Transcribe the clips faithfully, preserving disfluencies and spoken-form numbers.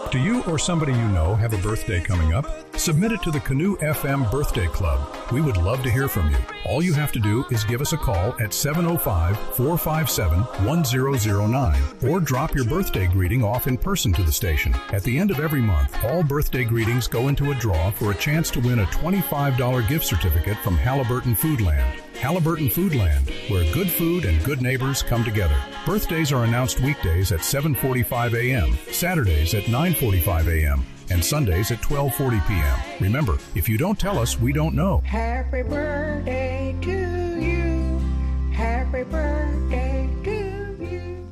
Do you or somebody you know have a birthday coming up? Submit it to the Canoe F M Birthday Club. We would love to hear from you. All you have to do is give us a call at seven oh five, four five seven, one oh oh nine or drop your birthday greeting off in person to the station. At the end of every month, all birthday greetings go into a draw for a chance to win a twenty-five dollars gift certificate from Halliburton Foodland. Halliburton Foodland, where good food and good neighbors come together. Birthdays are announced weekdays at seven forty-five a.m., Saturdays at nine forty-five a.m., and Sundays at twelve forty p.m. Remember, if you don't tell us, we don't know. Happy birthday to you. Happy birthday to you.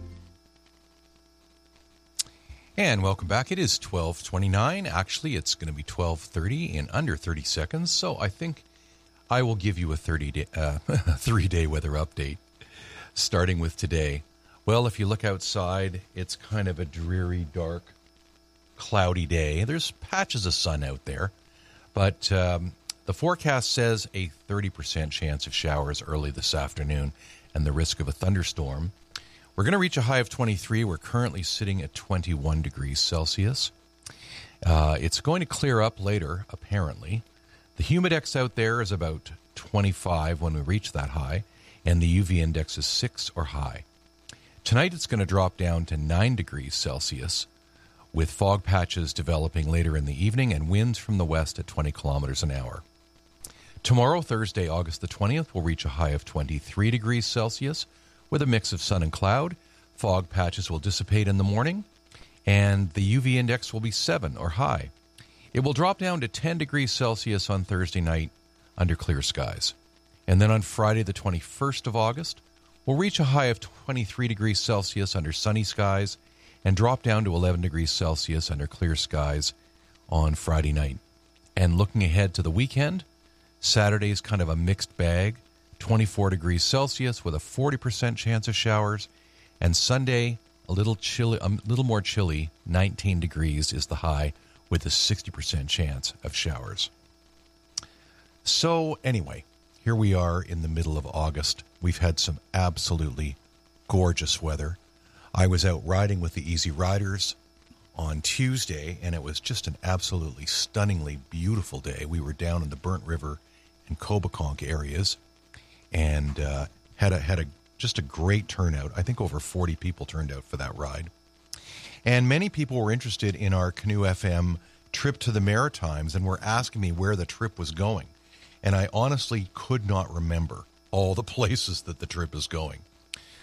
And welcome back. It is twelve twenty-nine. Actually, it's going to be twelve thirty in under thirty seconds, so I think I will give you a thirty-day, uh, three-day weather update, starting with today. Well, if you look outside, it's kind of a dreary, dark, cloudy day. There's patches of sun out there, but um, the forecast says a thirty percent chance of showers early this afternoon and the risk of a thunderstorm. We're going to reach a high of twenty-three. We're currently sitting at twenty-one degrees Celsius. Uh, it's going to clear up later, apparently. The humidex out there is about twenty-five when we reach that high, and the U V index is six or high. Tonight it's going to drop down to nine degrees Celsius, with fog patches developing later in the evening and winds from the west at twenty kilometers an hour. Tomorrow, Thursday, August the twentieth, will reach a high of twenty-three degrees Celsius with a mix of sun and cloud. Fog patches will dissipate in the morning, and the U V index will be seven or high. It will drop down to ten degrees Celsius on Thursday night under clear skies. And then on Friday, the twenty-first of August, we'll reach a high of twenty-three degrees Celsius under sunny skies and drop down to eleven degrees Celsius under clear skies on Friday night. And looking ahead to the weekend, Saturday's kind of a mixed bag, twenty-four degrees Celsius with a forty percent chance of showers, and Sunday, a little chilly, a little more chilly, nineteen degrees is the high, with a sixty percent chance of showers. So anyway, here we are in the middle of August. We've had some absolutely gorgeous weather. I was out riding with the Easy Riders on Tuesday, and it was just an absolutely stunningly beautiful day. We were down in the Burnt River and Cobeconk areas, and uh, had a had a just a great turnout. I think over forty people turned out for that ride. And many people were interested in our Canoe F M trip to the Maritimes and were asking me where the trip was going. And I honestly could not remember all the places that the trip is going.